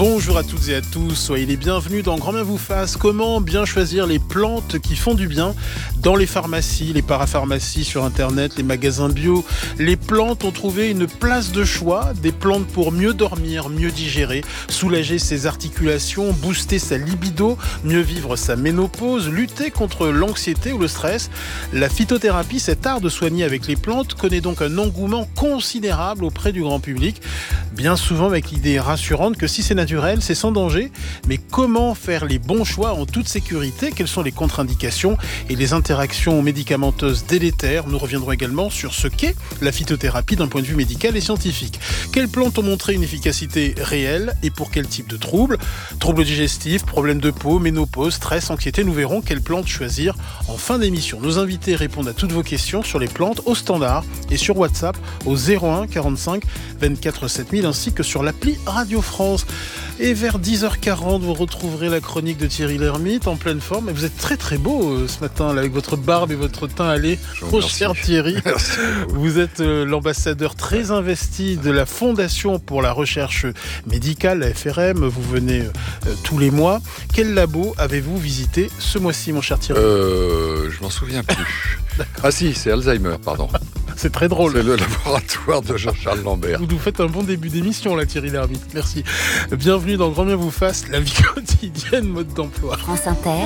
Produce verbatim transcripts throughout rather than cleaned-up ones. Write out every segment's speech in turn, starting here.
Bonjour à toutes et à tous, soyez les bienvenus dans Grand Bien vous fasse. Comment bien choisir les plantes qui font du bien dans les pharmacies, les parapharmacies sur internet, les magasins bio. Les plantes ont trouvé une place de choix, des plantes pour mieux dormir, mieux digérer, soulager ses articulations, booster sa libido, mieux vivre sa ménopause, lutter contre l'anxiété ou le stress. La phytothérapie, cet art de soigner avec les plantes, connaît donc un engouement considérable auprès du grand public. Bien souvent avec l'idée rassurante que si c'est naturel, c'est sans danger. Mais comment faire les bons choix en toute sécurité ? Quelles sont les contre-indications et les interactions médicamenteuses délétères ? Nous reviendrons également sur ce qu'est la phytothérapie d'un point de vue médical et scientifique. Quelles plantes ont montré une efficacité réelle et pour quel type de troubles ? Troubles digestifs, problèmes de peau, ménopause, stress, anxiété. Nous verrons quelles plantes choisir en fin d'émission. Nos invités répondent à toutes vos questions sur les plantes au standard et sur WhatsApp au zéro un quarante-cinq vingt-quatre sept mille ainsi que sur l'appli Radio France. Et vers dix heures quarante, vous retrouverez la chronique de Thierry Lhermitte en pleine forme. Et vous êtes très très beau euh, ce matin là, avec votre barbe et votre teint allé. Trop cher Thierry. Merci. Vous êtes euh, l'ambassadeur très investi de la Fondation pour la recherche médicale, la F R M. Vous venez euh, tous les mois. Quel labo avez-vous visité ce mois-ci, mon cher Thierry ? euh, Je m'en souviens plus. Ah si, c'est Alzheimer, pardon. C'est très drôle. C'est le laboratoire de Jean-Charles Lambert. Vous nous faites un bon début d'émission là, Thierry Lhermitte. Merci. Bienvenue dans Grand Bien vous fasse, la vie quotidienne, mode d'emploi. France Inter.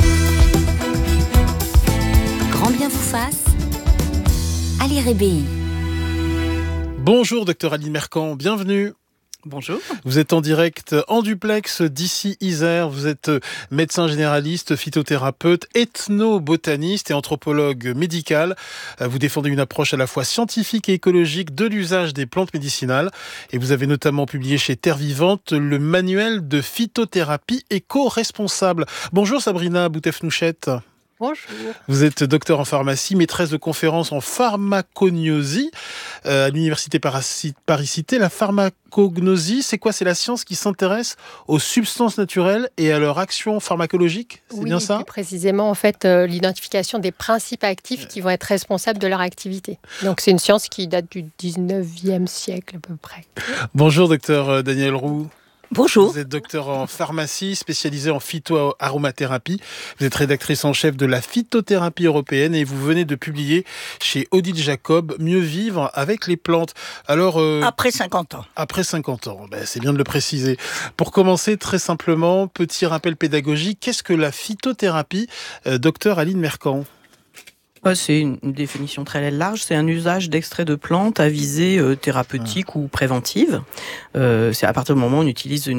Grand Bien vous fasse. Ali Rébéi. Bonjour, docteur Aline Mercant. Bienvenue. Bonjour. Vous êtes en direct en duplex d'ici Isère. Vous êtes médecin généraliste, phytothérapeute, ethnobotaniste et anthropologue médical. Vous défendez une approche à la fois scientifique et écologique de l'usage des plantes médicinales. Et vous avez notamment publié chez Terre Vivante le manuel de phytothérapie éco-responsable. Bonjour Sabrina Boutefnouchette. Bonjour. Vous êtes docteur en pharmacie, maîtresse de conférences en pharmacognosie euh, à l'université Paris-Cité. La pharmacognosie, c'est quoi ? C'est la science qui s'intéresse aux substances naturelles et à leur action pharmacologique ? C'est oui, bien ça ? plus précisément, en fait, euh, l'identification des principes actifs qui vont être responsables de leur activité. Donc, c'est une science qui date du dix-neuvième siècle à peu près. Bonjour, docteur Daniel Roux. Bonjour. Vous êtes docteur en pharmacie, spécialisée en phytoaromathérapie. Vous êtes rédactrice en chef de la phytothérapie européenne et vous venez de publier chez Odile Jacob « Mieux vivre avec les plantes ». Alors, euh, après cinquante ans. Après cinquante ans, ben, c'est bien de le préciser. Pour commencer, très simplement, petit rappel pédagogique, qu'est-ce que la phytothérapie, euh, docteur Aline Mercant ? C'est une définition très large, c'est un usage d'extraits de plantes à visée euh, thérapeutique ah. ou préventive. Euh, c'est à partir du moment où on utilise une